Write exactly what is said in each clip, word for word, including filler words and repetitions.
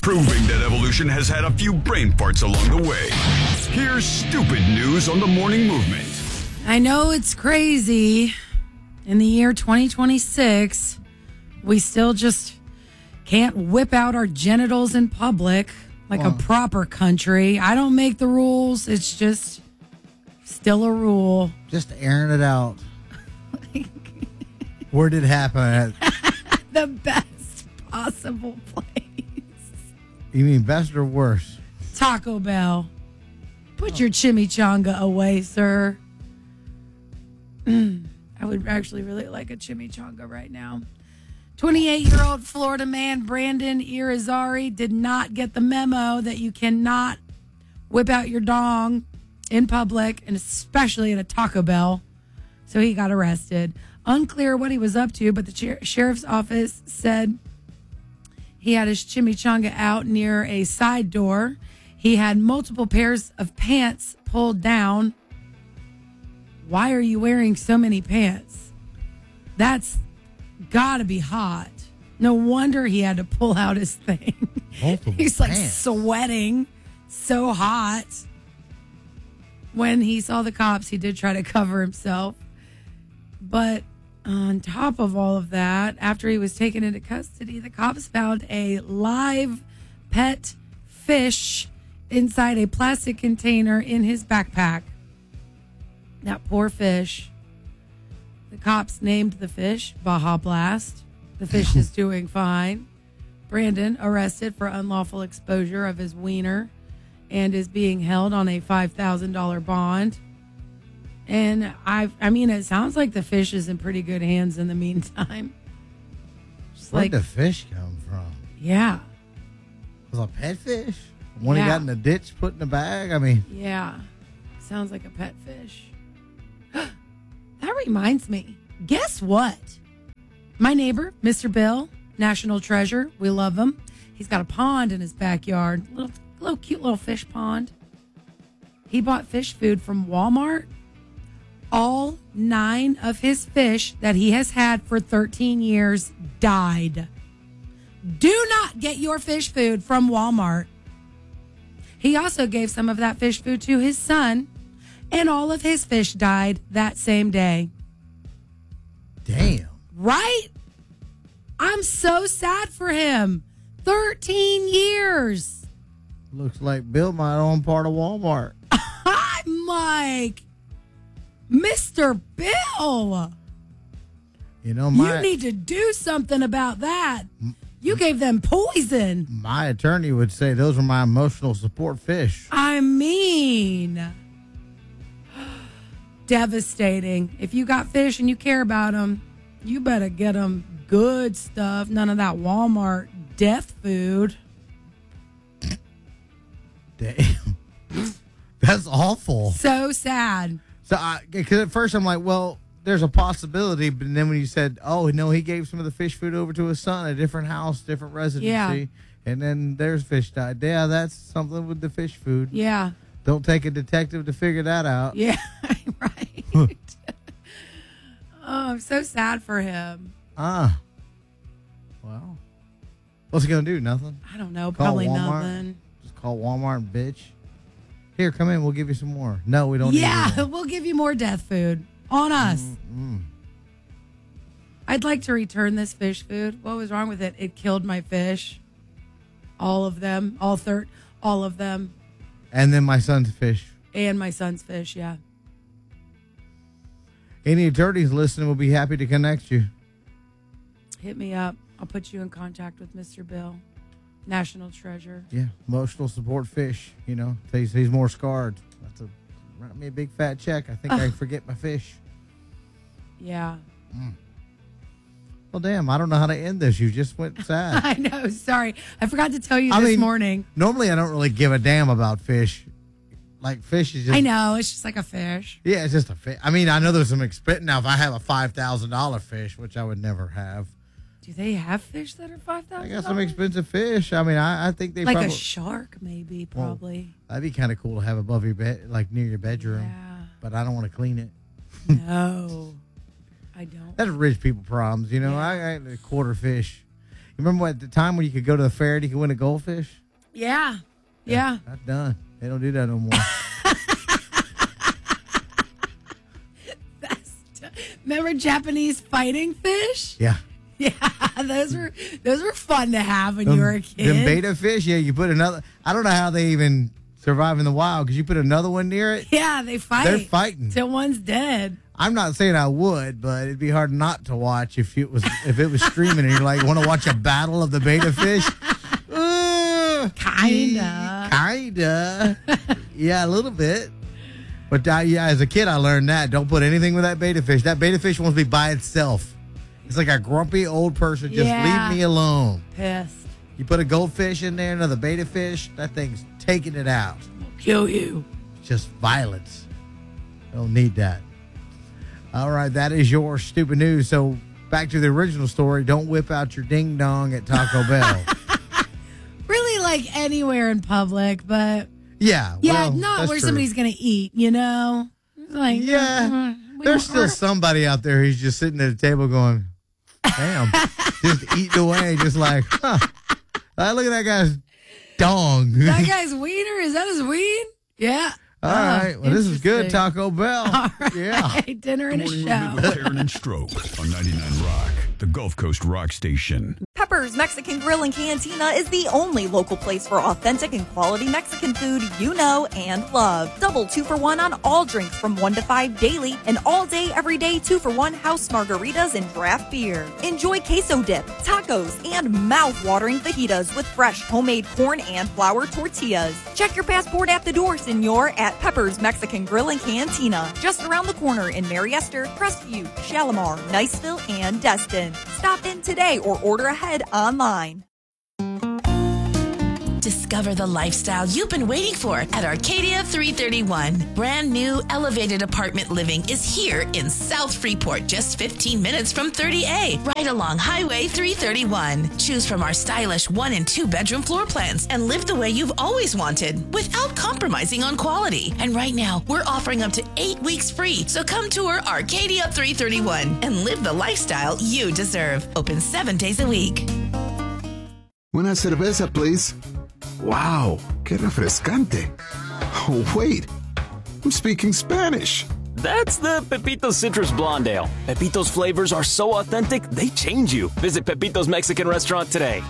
Proving that evolution has had a few brain farts along the way. Here's stupid news on the morning movement. I know it's crazy. In the year twenty twenty-six, we still just can't whip out our genitals in public like Well, a proper country. I don't make the rules. It's just still a rule. Just airing it out. Where did it happen? At, The best possible place. you mean best or worse? Taco Bell. Put your chimichanga away, sir. Mm, I would actually really like a chimichanga right now. twenty-eight-year-old Florida man Brandon Irizarry did not get the memo that you cannot whip out your dong in public, and especially at a Taco Bell. So he got arrested. Unclear what he was up to, but the sheriff- sheriff's office said he had his chimichanga out near a side door. He had multiple pairs of pants pulled down. Why are you wearing so many pants? That's gotta be hot. No wonder he had to pull out his thing. Multiple He's like pants. sweating, so hot. When he saw the cops, he did try to cover himself. But on top of all of that, after he was taken into custody, the cops found a live pet fish inside a plastic container in his backpack. That poor fish. The cops named the fish Baja Blast. The fish is doing fine. Brandon arrested for unlawful exposure of his wiener and is being held on a five thousand dollars bond. And I I mean, it sounds like the fish is in pretty good hands in the meantime. Just Where'd like, the fish come from? yeah, Was it a pet fish? One Yeah. he got in the ditch, put in the bag? I mean, yeah. Sounds like a pet fish. That reminds me. Guess what? My neighbor, Mister Bill, national treasure. We love him. He's got a pond in his backyard. Little, little cute little fish pond. He bought fish food from Walmart. All nine of his fish that he has had for thirteen years died. Do not get your fish food from Walmart. He also gave some of that fish food to his son, and all of his fish died that same day. damn. Right? I'm so sad for him. thirteen years. Looks like Bill might own part of Walmart. Hi, Mike. Mister Bill. You know, my You need to do something about that. You gave them poison. my attorney would say those are my emotional support fish. I mean, devastating. If you got fish and you care about them, you better get them good stuff. None of that Walmart death food. Damn. That's awful. So sad. So, I, because at first I'm like, well, there's a possibility, but then when you said, oh, no, he gave some of the fish food over to his son, a different house, different residency, Yeah. and then there's fish died. Yeah, that's something with the fish food. Yeah. Don't take a detective to figure that out. Yeah. Right. Oh, I'm so sad for him. Ah. Well, what's he going to do? Nothing? I don't know. Call Probably Walmart? nothing. Just call Walmart and bitch. Here, come in. We'll give you some more. No, we don't Yeah. need more. We'll give you more death food on us. Mm. I'd like to return this fish food. What was wrong with it? It killed my fish. All of them. All third. All of them. And then my son's fish. And my son's fish, yeah. Any attorneys listening will be happy to connect you. Hit me up. I'll put you in contact with Mister Bill. National treasure. Yeah, emotional support fish. You know, he's, he's more scarred. That's a write me a big fat check. I think I forget my fish. Yeah. Well, damn, I don't know how to end this. You just went sad. I know. Sorry. I forgot to tell you I this mean, morning. Normally, I don't really give a damn about fish. Like, fish is just... I know. It's just like a fish. Yeah, it's just a fish. I mean, I know there's some expense. Now, if I have a five thousand dollars fish, which I would never have, Do they have fish that are five thousand I dollars? got some expensive fish. I mean, I, I think they Like probably... a shark, maybe, Well, probably. That'd be kind of cool to have above your bed, like near your bedroom. Yeah. But I don't want to clean it. No, I don't. That's rich people problems, you know. Yeah. I got a quarter fish. remember at the time when you could go to the fair and you could win a goldfish? Yeah. Yeah. That's done. They don't do that no more. That's t- Remember Japanese fighting fish? Yeah. Yeah, those were those were fun to have when Them, you were a kid. them beta fish, yeah, you put another. I don't know how they even survive in the wild because you put another one near it. Yeah, they fight. They're fighting till one's dead. I'm not saying I would, but it'd be hard not to watch if it was if it was streaming and you're like, want to watch a battle of the beta fish? Uh, Kinda. Kinda. Yeah, a little bit. But uh, yeah, as a kid, I learned that. Don't put anything with that beta fish. That beta fish wants to be by itself. It's like a grumpy old person. Just Yeah. leave me alone. Pissed. You put a goldfish in there, another beta fish, that thing's taking it out. Kill you. Just violence. Don't need that. All right, that is your stupid news. So back to the original story. Don't whip out your ding dong at Taco Bell. Really, like anywhere in public, but Yeah. yeah, well, not that's where true. somebody's gonna eat. You know, like Yeah. uh, we There's don't- still somebody out there who's just sitting at a table going, damn, just eating away, just like, huh. Uh, look at that guy's dong. That guy's wiener. Is that his ween? Yeah. All Oh, right. Well, this is good, interesting. Taco Bell. All right. Yeah. Dinner and a Morning Movement show. with Aaron and Stroke on ninety-nine Rock, the Gulf Coast rock station. Pepper's Mexican Grill and Cantina is the only local place for authentic and quality Mexican food you know and love. Double two for one on all drinks from one to five daily, and all day, every day, two for one house margaritas and draft beer. Enjoy queso dip, tacos, and mouth-watering fajitas with fresh homemade corn and flour tortillas. Check your passport at the door, senor, at Pepper's Mexican Grill and Cantina, just around the corner in Mary Esther, Crestview, Shalimar, Niceville, and Destin. Stop in today or order ahead online. Discover the lifestyle you've been waiting for at Arcadia three thirty-one. Brand new elevated apartment living is here in South Freeport, just fifteen minutes from thirty A, right along Highway three thirty-one. Choose from our stylish one and two bedroom floor plans and live the way you've always wanted without compromising on quality. And right now, we're offering up to eight weeks free. So come tour Arcadia three thirty-one and live the lifestyle you deserve. Open seven days a week. Una cerveza, please. Wow, qué refrescante. Oh, wait. I'm speaking Spanish. That's the Pepito's Citrus Blonde Ale. Pepito's flavors are so authentic, they change you. Visit Pepito's Mexican restaurant today.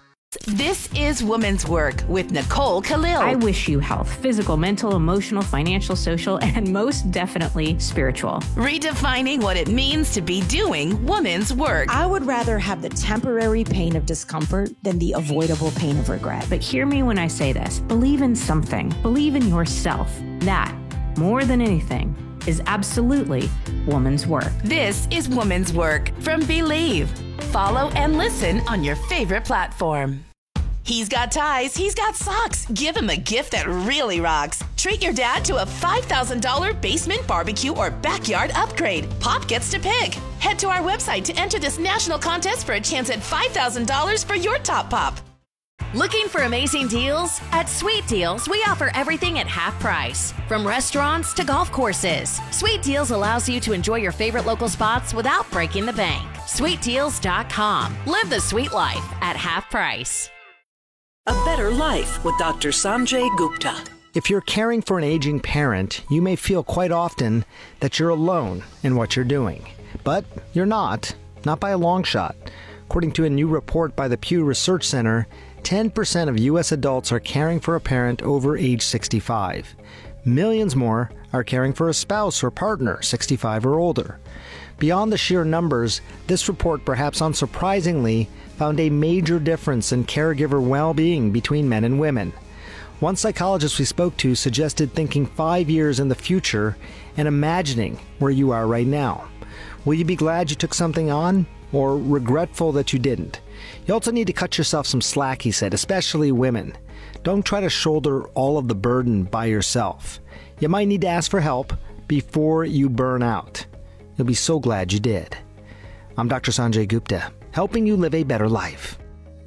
This is Woman's Work with Nicole Khalil. I wish you health, physical, mental, emotional, financial, social, and most definitely spiritual. Redefining what it means to be doing woman's work. I would rather have the temporary pain of discomfort than the avoidable pain of regret. But hear me when I say this. Believe in something. Believe in yourself. That, more than anything, is absolutely woman's work. This is Woman's Work from Believe. Follow and listen on your favorite platform. He's got ties, he's got socks. Give him a gift that really rocks. Treat your dad to a five thousand dollars basement barbecue or backyard upgrade. Pop gets to pick. Head to our website to enter this national contest for a chance at five thousand dollars for your top pop. Looking for amazing deals? At Sweet Deals, we offer everything at half price. From restaurants to golf courses, Sweet Deals allows you to enjoy your favorite local spots without breaking the bank. sweet deals dot com. Live the sweet life at half price. A Better Life with Doctor Sanjay Gupta. If you're caring for an aging parent, you may feel quite often that you're alone in what you're doing. But you're not, not by a long shot. According to a new report by the Pew Research Center, ten percent of U S adults are caring for a parent over age sixty-five. Millions more are caring for a spouse or partner sixty-five or older. Beyond the sheer numbers, this report, perhaps unsurprisingly, found a major difference in caregiver well-being between men and women. One psychologist we spoke to suggested thinking five years in the future and imagining where you are right now. Will you be glad you took something on, or regretful that you didn't? You also need to cut yourself some slack, he said, especially women. Don't try to shoulder all of the burden by yourself. You might need to ask for help before you burn out. You'll be so glad you did. I'm Doctor Sanjay Gupta, helping you live a better life.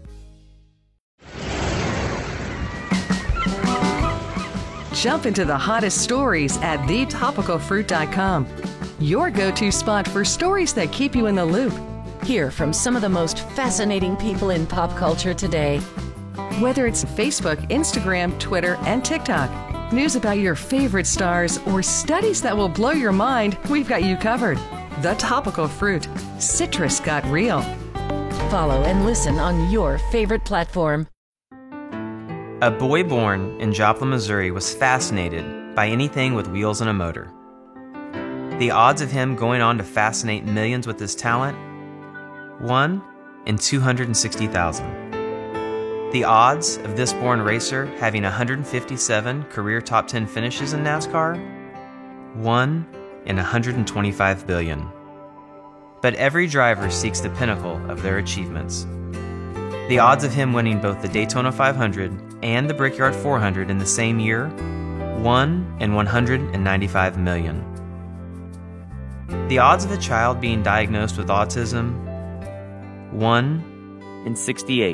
Jump into the hottest stories at the topical fruit dot com. Your go-to spot for stories that keep you in the loop. Hear from some of the most fascinating people in pop culture today. Whether it's Facebook, Instagram, Twitter, and TikTok, news about your favorite stars, or studies that will blow your mind, we've got you covered. The Topical Fruit. Citrus got real. Follow and listen on your favorite platform. A boy born in Joplin, Missouri was fascinated by anything with wheels and a motor. The odds of him going on to fascinate millions with his talent? one in two hundred sixty thousand. The odds of this born racer having one hundred fifty-seven career top ten finishes in NASCAR? one in one hundred twenty-five billion. But every driver seeks the pinnacle of their achievements. The odds of him winning both the Daytona five hundred and the Brickyard four hundred in the same year? one in one hundred ninety-five million. The odds of a child being diagnosed with autism? one in sixty-eight.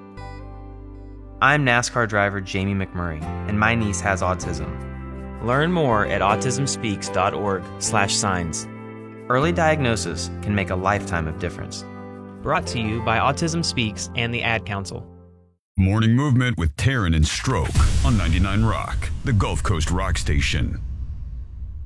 I'm NASCAR driver Jamie McMurray, and my niece has autism. Learn more at autism speaks dot org slash signs. Early diagnosis can make a lifetime of difference. Brought to you by Autism Speaks and the Ad Council. Morning Movement with Taryn and Stroke on ninety-nine Rock, the Gulf Coast rock station.